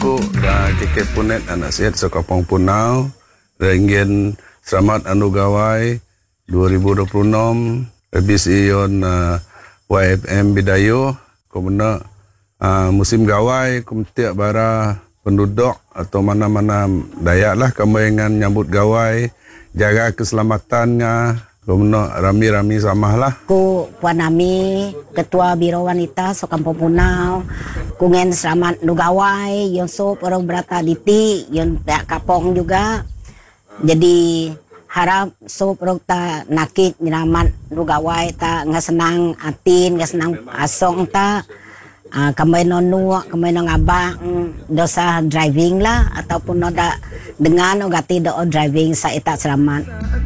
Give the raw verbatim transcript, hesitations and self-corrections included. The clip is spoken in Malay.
Ibu dan K K Punet anak sihat sa Kapong Punau. Renggen selamat anu gawai dua ribu dua puluh enam. Habis iyon uh, Y F M Bidayo. Kemudian uh, musim gawai kumtiak bara penduduk atau mana-mana Dayak lah kami dengan nyambut gawai. Jaga keselamatannya. Kemudian rami-rami samah lah. Ku Puan Ami, Ketua Biro Wanita so Kampung Punau. Kungen selamat nugawai, yon so orang berata diti, yon pihak kapong juga. Jadi harap so orang ta nakit nyelamat nugawai ta nggak senang atin, nggak senang asong ta. Uh, kami nonu, kami nongabang dosa driving lah ataupun ada dengan ogati do driving sa ita selamat.